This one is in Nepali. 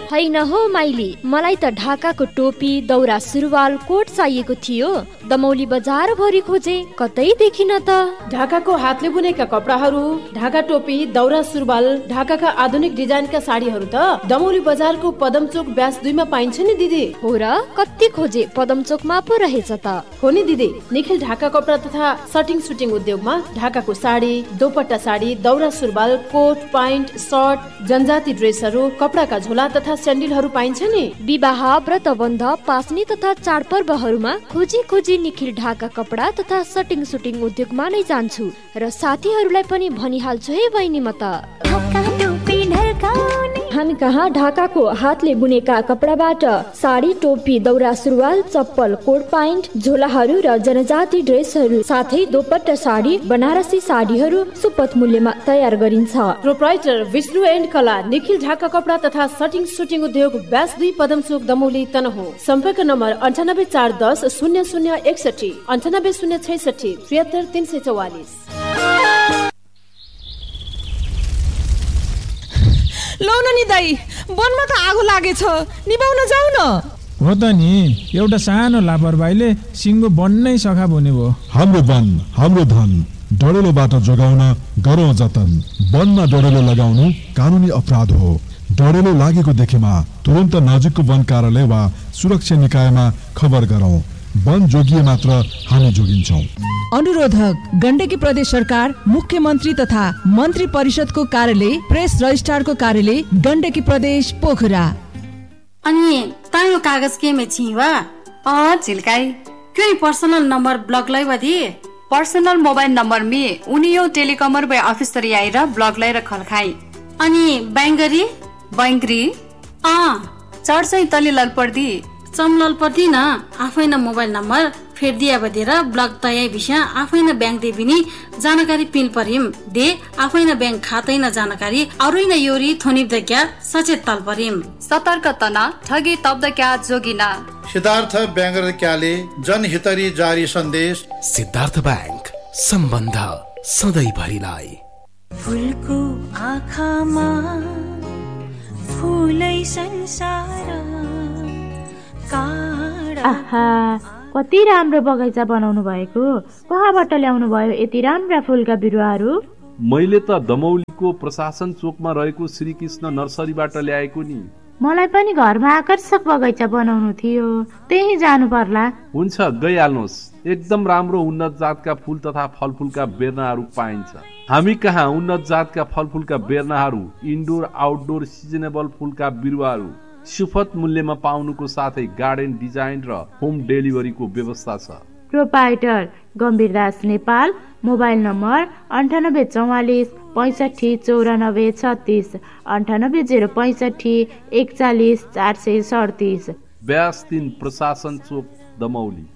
हैन हो माइली, मलाई त ढाकाको टोपी, दौरा सुरुवाल, कोट चाहिएको थियो। दमौली बजार भरि खोजे, कतै देखिन त। ढाकाको हातले बुनेका कपडाहरू, ढाका टोपी, दौरा सुरुवाल, ढाकाका आधुनिक डिजाइनका साडीहरू त दमौली बजारको पदमचोक ब्यास 2 मा पाइन्छ नि दिदी। हो र, कति खोजे, पदमचोकमा पो रहेछ त। हो नि दिदी, निखिल ढाका कपडा तथा सटिङ सुटिङ उद्योगमा ढाकाको साडी, दोपट्टा साडी, दौरा सुरुवाल, कोट, प्यान्ट, सर्ट, जनजाति ड्रेसहरू, कपडाका झोला तथा स्यान्डलहरू पाइन्छ नि। विवाह, व्रतबन्ध, पासनी तथा चाडपर्वहरूमा खोजी खोजी निखिल ढाका कपडा तथा सटिङ सुटिङ उद्योगमा नै जान्छु र साथीहरूलाई पनि भनिहाल्छु है बहिनी म त। हामी कहाँ ढाकाको हातले बुनेका कपडाबाट साडी, टोपी, दौरा सुरुवाल, चप्पल, कोट प्यान्ट, झोलाहरू र जनजाति ड्रेसहरू साथै दोपट्टा साडी, बनारसी साडीहरू सुपथ मूल्यमा तयार गरिन्छ। प्रोप्राइटर विष्णु एन्ड कला, निखिल ढाका कपडा तथा सटिङ सुटिङ उद्योग, ब्यास 2, पदमचोक, दमौली, तनहुँ। सम्पर्क नम्बर 9841 0061, 98066 73344। लौ न नि दाइ, वनमा त आगो लागेछ, निभाउन जाऊ न। हो त नि, एउटा सानो लापरवाहीले सिङ्गो बन्नै सखा हुने भयो। हाम्रो वन हाम्रो धन, डढेलोबाट जोगाउन गरौँ जतन। वनमा डढेलो लगाउनु कानुनी अपराध हो। डढेलो लागेको देखेमा तुरन्त नजिकको वन कार्यालय वा सुरक्षा निकायमा खबर गरौँ। वन जोगिए मात्र हामी जोगिन्छौँ। अनुरोधक गण्डकी प्रदेश सरकार, मुख्यमन्त्री तथा मन्त्री परिषदको कार्यालय, प्रेस रजिस्ट्रारको कार्यालय, गण्डकी प्रदेश, पोखरा। अनि तायो कागज के में छिवा झिल्काई क्यों पर्सनल नंबर ब्लॉक लाई वधी पर्सनल मोबाइल नंबर में उनियो टेलिकमर बे ऑफिसर आएर ब्लॉक लाई रखल खाई। अनि बैंगरी बैंगरी चढ चाहिँ तले ललपर्दी चमललपर्दी न आफै न मोबाइल नंबर फेर दिया बदेर ब्लॉक तय विषय आफै न बैंक दे बिनी जानकारी पिल परिम दे आफै न बैंक खातै न जानकारी अरु न योरी थोनिब द क्या सचेत तल परिम। सतर्क तना ठगी तब द क्या जोगिना। सिद्धार्थ बैंगर क्याले जनहितरी जारी सन्देश। सिद्धार्थ बैंक, सम्बन्ध सधैँ भरिलाई। फुलको आँखामा फुलै संसार। आहा, कति राम्रो बगैँचा बनाउनु भएको। कहाँबाट ल्याउनु भयो यति राम्रा फुलका बिरुवाहरू? मैले त दमौलीको प्रशासन चोकमा रहेको श्री कृष्ण नर्सरीबाट ल्याएको नि। मलाई पनि घरमा आकर्षक बगैँचा बनाउनु थियो, त्यही जानु पर्ला। हुन्छ, गइहाल्नुहोस्। एकदम राम्रो उन्नत जातका फुल तथा फलफुलका बेर्नाहरू पाइन्छ। हामी कहाँ उन्नत जातका फलफुलका बेर्नाहरू, इन्डोर आउटडोर सिजनेबल फुलका बिरुवाहरू सुपथ मूल्यमा पाउनुको साथै गार्डन डिजाइन र होम डेलिभरीको व्यवस्था छ। Proprietor गम्भीरदास Nepal, mobile number 9844 65 94 36, 98 065 41 437। व्यास 3 प्रशासन चोक, दमौली।